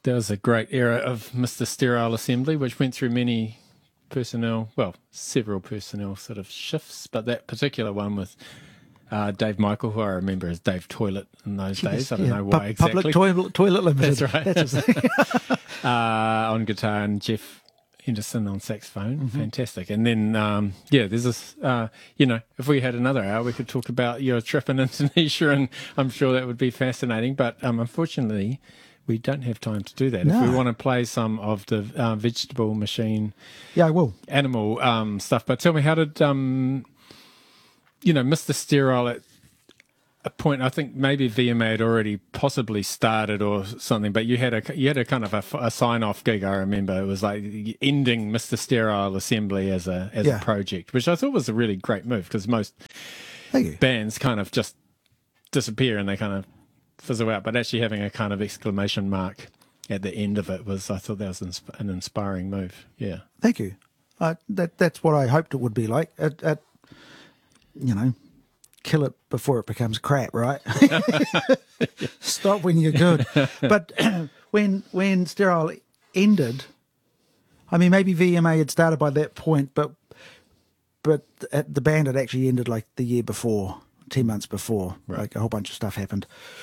There was a great era of Mr. Sterile Assembly, which went through many several personnel sort of shifts, but that particular one with Dave Michael, who I remember as Dave Toilet in those days. I don't know why exactly. Public Toilet Limited. That's right. That's his thing. On guitar, and Jeff Henderson on saxophone. Fantastic. And then, there's this, if we had another hour, we could talk about your trip in Indonesia, and I'm sure that would be fascinating. But unfortunately, we don't have time to do that. No. If we want to play some of the Vegetable Machine, Yeah, I will. animal stuff. But tell me, how did, Mr. Sterile at a point, I think maybe VMA had already possibly started or something, but you had a kind of a sign-off gig. I remember it was like ending Mr. Sterile Assembly as a project, which I thought was a really great move, because most bands kind of just disappear and they kind of fizzle out. But actually having a kind of exclamation mark at the end of it I thought that was an inspiring move. Yeah. Thank you. That's what I hoped it would be like. Kill it before it becomes crap, right? Stop when you're good. But when Sterile ended, I mean, maybe VMA had started by that point, but the band had actually ended like the year before, 10 months before. Right. Like a whole bunch of stuff happened.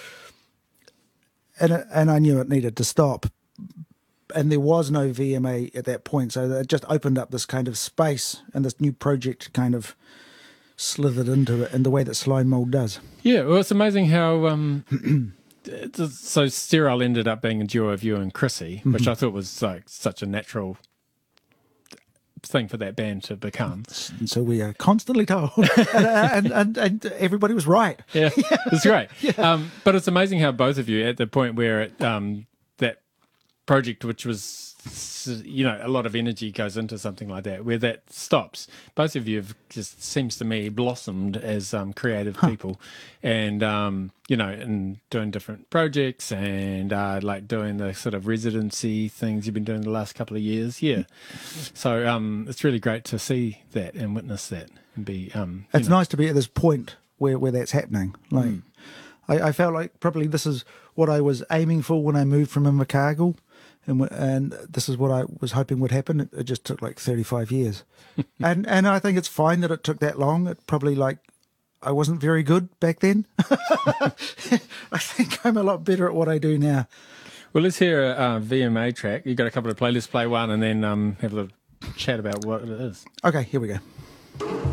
And I knew it needed to stop. And there was no VMA at that point, so it just opened up this kind of space, and this new project kind of slithered into it in the way that Slime Mold does. Yeah, well, it's amazing how so Sterile ended up being a duo of you and Chrissy, which I thought was like such a natural thing for that band to become. And so we are constantly told, and everybody was right. Yeah, it's great. But it's amazing how both of you, at the point where that project, which was, a lot of energy goes into something like that, where that stops, both of you have just, seems to me, blossomed as creative people, and and doing different projects, and like doing the sort of residency things you've been doing the last couple of years. So it's really great to see that and witness that, and be it's nice to be at this point where that's happening. Like I felt like probably this is what I was aiming for when I moved from Invercargill. And this is what I was hoping would happen. It just took like 35 years. and I think it's fine that it took that long. It probably, I wasn't very good back then. I think I'm a lot better at what I do now. Well, let's hear a VMA track. You've got a couple of playlists, play one, and then have a little chat about what it is. Okay, here we go.